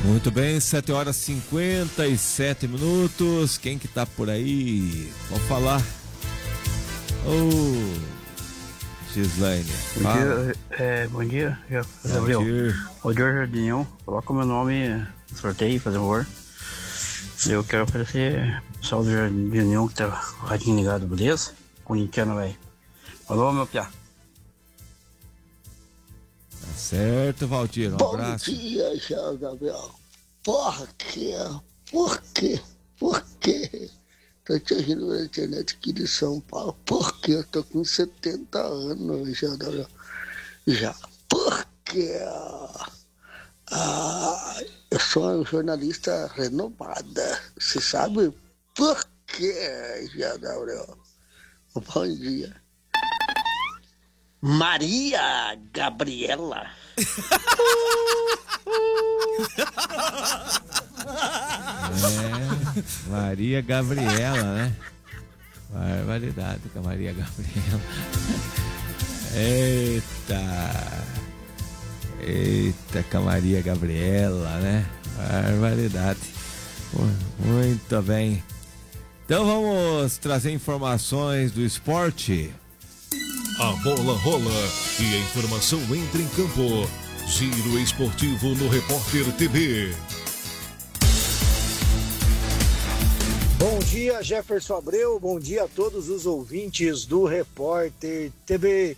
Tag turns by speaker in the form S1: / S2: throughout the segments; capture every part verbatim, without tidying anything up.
S1: Muito bem, sete horas e cinquenta e sete minutos. Quem que tá por aí? Vamos falar. Ô, Gislaine.
S2: Bom dia, é, bom dia, Gabriel. Bom dia, Jardinho. Coloca o meu nome no sorteio, fazer um favor. Eu quero oferecer salve do Jardinho que tá o radinho ligado, beleza? Corintiano, velho. Falou, meu piá.
S1: Tá certo, Valdir. Um
S3: Bom
S1: abraço.
S3: Bom dia, João Gabriel. Por quê? Por quê? Por quê? Tô te ouvindo na internet aqui de São Paulo. Por quê? Eu tô com setenta anos, João Gabriel. Já. Por quê? Ah, eu sou uma jornalista renomada. Você sabe por quê, João Gabriel? Bom dia. Maria Gabriela.
S1: É, Maria Gabriela, né? Barbaridade com a Maria Gabriela. Eita. Eita, com a Maria Gabriela, né? Barbaridade. Muito bem. Então vamos trazer informações do esporte.
S4: A bola rola e a informação entra em campo. Giro esportivo no Repórter T V.
S5: Bom dia, Jefferson Abreu. Bom dia a todos os ouvintes do Repórter T V.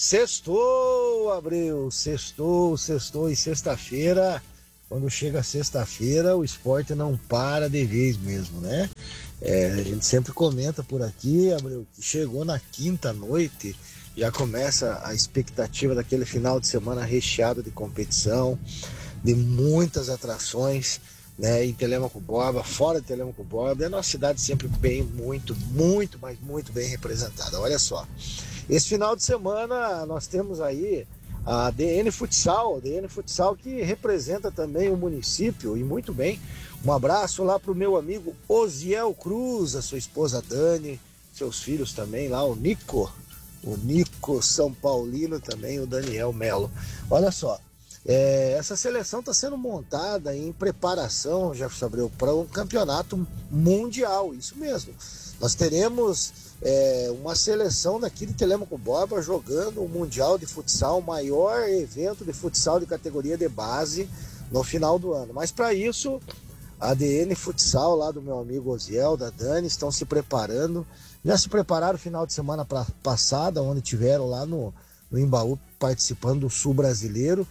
S5: Sextou, Abreu. Sextou, sextou e sexta-feira. Quando chega sexta-feira, o esporte não para de vez mesmo, né? É, a gente sempre comenta por aqui, Abreu, que chegou na quinta noite, já começa a expectativa daquele final de semana recheado de competição, de muitas atrações, né, em Telêmaco Borba, fora de Telêmaco Borba, e a nossa cidade sempre bem, muito, muito, mas muito bem representada. Olha só, esse final de semana nós temos aí a D N Futsal, a D N Futsal que representa também o município, e muito bem. Um abraço lá pro meu amigo Osiel Cruz, a sua esposa Dani, seus filhos também lá, o Nico, o Nico São Paulino também, o Daniel Melo. Olha só, é, essa seleção está sendo montada em preparação, Jefferson Abreu, para um campeonato mundial, isso mesmo. Nós teremos é, uma seleção daqui de Telêmaco Borba jogando o Mundial de Futsal, o maior evento de futsal de categoria de base no final do ano. Mas para isso, a D N Futsal lá do meu amigo Osiel, da Dani, estão se preparando. Já se prepararam o final de semana pra, passada, onde tiveram lá no, no Embaú participando do Sul Brasileiro.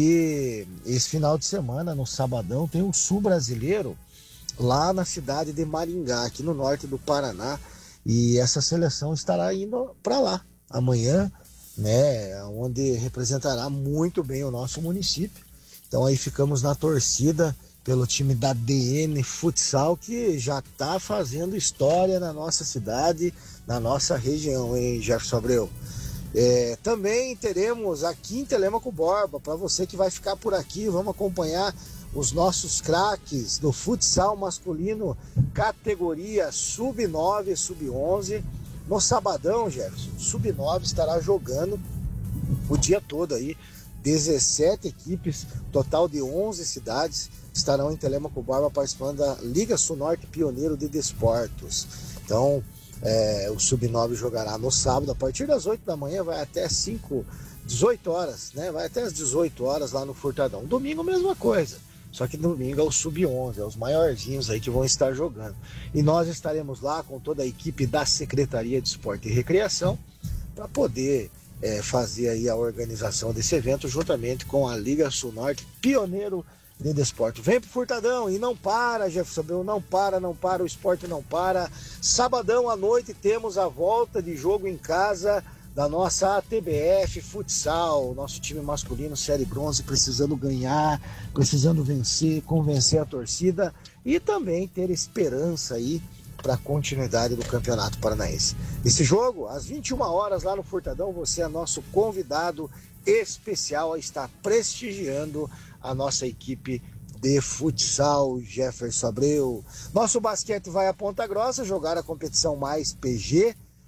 S5: E esse final de semana, no sabadão, tem um Sul Brasileiro lá na cidade de Maringá, aqui no norte do Paraná. E essa seleção estará indo para lá amanhã, né, onde representará muito bem o nosso município. Então aí ficamos na torcida pelo time da D N Futsal, que já está fazendo história na nossa cidade, na nossa região, hein, Jefferson Abreu? É, também teremos aqui em Telêmaco Borba, para você que vai ficar por aqui, vamos acompanhar os nossos craques do futsal masculino, categoria sub nove, sub onze. No sabadão, Jefferson, sub nove estará jogando o dia todo aí, dezessete equipes, total de onze cidades, estarão em Telêmaco Borba participando da Liga Sul Norte Pioneiro de Desportos. Então, é, o sub nove jogará no sábado, a partir das oito da manhã, vai até cinco, dezoito horas, né? Vai até as dezoito horas lá no Furtadão. Domingo, mesma coisa. Só que domingo é o sub onze, é os maiorzinhos aí que vão estar jogando. E nós estaremos lá com toda a equipe da Secretaria de Esporte e Recreação para poder é, fazer aí a organização desse evento juntamente com a Liga Sul Norte Pioneiro de Desporto. Vem pro Furtadão e não para, Jefferson Abreu, não para, não para, o esporte não para. Sabadão à noite temos a volta de jogo em casa da nossa A T B F Futsal, nosso time masculino Série Bronze, precisando ganhar, precisando vencer, convencer a torcida e também ter esperança aí para a continuidade do Campeonato Paranaense. Esse jogo, às vinte e uma horas lá no Furtadão, você é nosso convidado especial a estar prestigiando a nossa equipe de futsal, Jefferson Abreu. Nosso basquete vai a Ponta Grossa jogar a competição mais P G,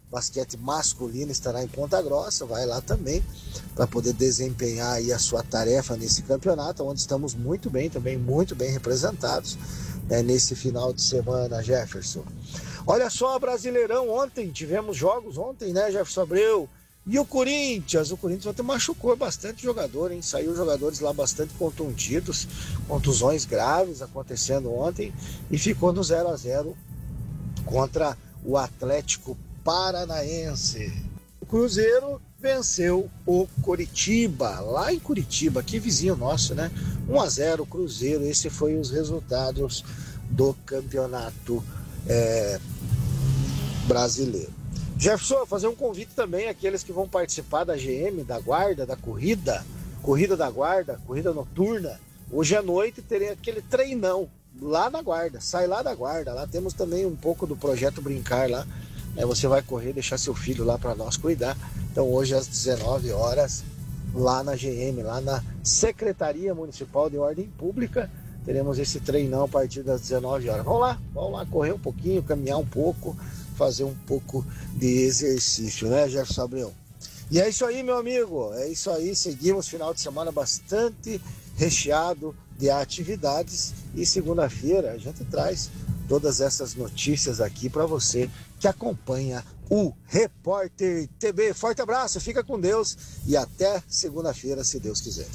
S5: basquete masculino estará em Ponta Grossa, vai lá também para poder desempenhar aí a sua tarefa nesse campeonato, onde estamos muito bem, também muito bem representados, né, nesse final de semana, Jefferson. Olha só, Brasileirão, ontem tivemos jogos, ontem, né, Jefferson Abreu? E o Corinthians, o Corinthians ontem machucou bastante jogador, hein? Saiu jogadores lá bastante contundidos, contusões graves acontecendo ontem, e ficou no zero a zero contra o Atlético Paranaense. O Cruzeiro venceu o Coritiba, lá em Curitiba, que vizinho nosso, né? um a zero Cruzeiro, esse foi os resultados do campeonato é, brasileiro. Jefferson, fazer um convite também àqueles que vão participar da G M, da guarda, da corrida, corrida da guarda, corrida noturna. Hoje à noite terei aquele treinão lá na guarda, sai lá da guarda, lá temos também um pouco do projeto Brincar lá, né? Você vai correr, deixar seu filho lá para nós cuidar. Então hoje às dezenove horas, lá na G M, lá na Secretaria Municipal de Ordem Pública, teremos esse treinão a partir das dezenove horas. Vamos lá, vamos lá correr um pouquinho, caminhar um pouco, fazer um pouco de exercício, né, Jefferson Abreu? E é isso aí, meu amigo, é isso aí, seguimos final de semana bastante recheado de atividades e segunda-feira a gente traz todas essas notícias aqui para você que acompanha o Repórter T V. Forte abraço, fica com Deus e até segunda-feira, se Deus quiser.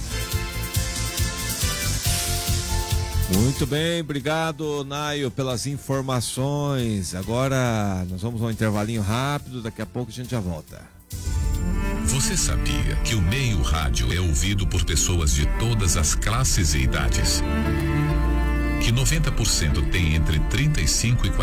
S1: Muito bem, obrigado, Naio, pelas informações. Agora nós vamos a um intervalinho rápido, daqui a pouco a gente já volta.
S6: Você sabia que o meio rádio é ouvido por pessoas de todas as classes e idades? Que noventa por cento tem entre trinta e cinco e